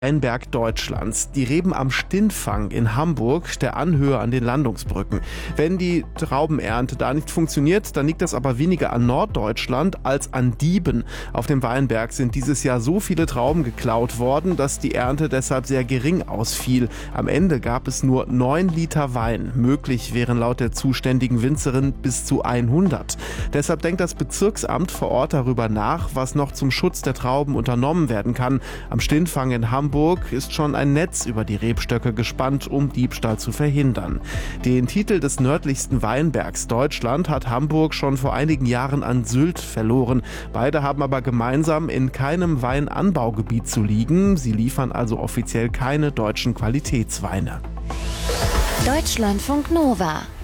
Weinberg Deutschlands. Die Reben am Stinfang in Hamburg, der Anhöhe an den Landungsbrücken. Wenn die Traubenernte da nicht funktioniert, dann liegt das aber weniger an Norddeutschland als an Dieben. Auf dem Weinberg sind dieses Jahr so viele Trauben geklaut worden, dass die Ernte deshalb sehr gering ausfiel. Am Ende gab es nur 9 Liter Wein. Möglich wären laut der zuständigen Winzerin bis zu 100. Deshalb denkt das Bezirksamt vor Ort darüber nach, was noch zum Schutz der Trauben unternommen werden kann. Am Stinfang in Hamburg ist schon ein Netz über die Rebstöcke gespannt, um Diebstahl zu verhindern. Den Titel des nördlichsten Weinbergs Deutschland hat Hamburg schon vor einigen Jahren an Sylt verloren. Beide haben aber gemeinsam in keinem Weinanbaugebiet zu liegen. Sie liefern also offiziell keine deutschen Qualitätsweine. Deutschlandfunk Nova